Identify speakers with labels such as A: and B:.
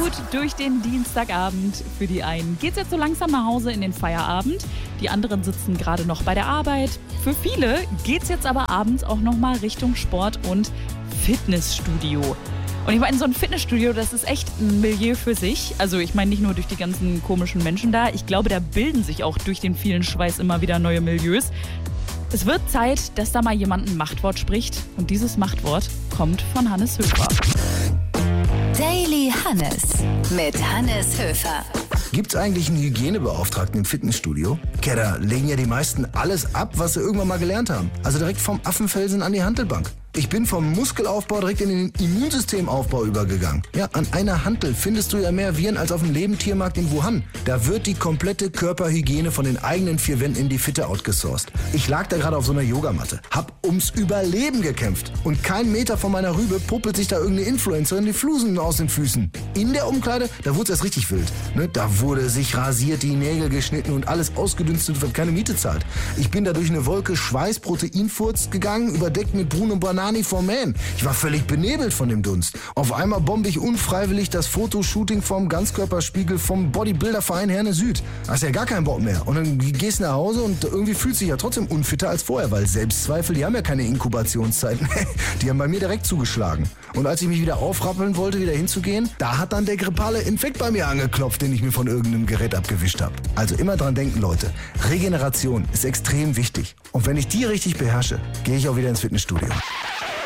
A: gut durch den Dienstagabend. Für die einen geht's jetzt so langsam nach Hause in den Feierabend. Die anderen sitzen gerade noch bei der Arbeit. Für viele geht's jetzt aber abends auch nochmal Richtung Sport und Fitnessstudio. Und ich meine, so ein Fitnessstudio, das ist echt ein Milieu für sich. Also ich meine nicht nur durch die ganzen komischen Menschen da. Ich glaube, da bilden sich auch durch den vielen Schweiß immer wieder neue Milieus. Es wird Zeit, dass da mal jemand ein Machtwort spricht. Und dieses Machtwort kommt von Hannes Höfer.
B: Daily Hannes mit Hannes Höfer.
C: Gibt's eigentlich einen Hygienebeauftragten im Fitnessstudio? Da legen ja die meisten alles ab, was sie irgendwann mal gelernt haben. Also direkt vom Affenfelsen an die Hantelbank. Ich bin vom Muskelaufbau direkt in den Immunsystemaufbau übergegangen. Ja, an einer Hantel findest du ja mehr Viren als auf dem Lebendtiermarkt in Wuhan. Da wird die komplette Körperhygiene von den eigenen vier Wänden in die Fitte outgesourced. Ich lag da gerade auf so einer Yogamatte, hab ums Überleben gekämpft. Und kein Meter von meiner Rübe puppelt sich da irgendeine Influencerin die Flusen aus den Füßen. In der Umkleide, da wurde es erst richtig wild. Ne? Da wurde sich rasiert, die Nägel geschnitten und alles ausgedünstet, was keine Miete zahlt. Ich bin da durch eine Wolke Schweiß, Proteinfurz gegangen, überdeckt mit Bruno Banani vom Man. Ich war völlig benebelt von dem Dunst. Auf einmal bombe ich unfreiwillig das Fotoshooting vom Ganzkörperspiegel vom Bodybuilderverein Herne Süd. Da hast ja gar keinen Bock mehr. Und dann gehst du nach Hause und irgendwie fühlst du dich ja trotzdem unfitter als vorher, weil Selbstzweifel, die haben ja keine Inkubationszeiten. Die haben bei mir direkt zugeschlagen. Und als ich mich wieder aufrappeln wollte, wieder hinzugehen, da hat dann der grippale Infekt bei mir angeklopft, den ich mir von irgendeinem Gerät abgewischt habe. Also immer dran denken, Leute. Regeneration ist extrem wichtig. Und wenn ich die richtig beherrsche, gehe ich auch wieder ins Fitnessstudio.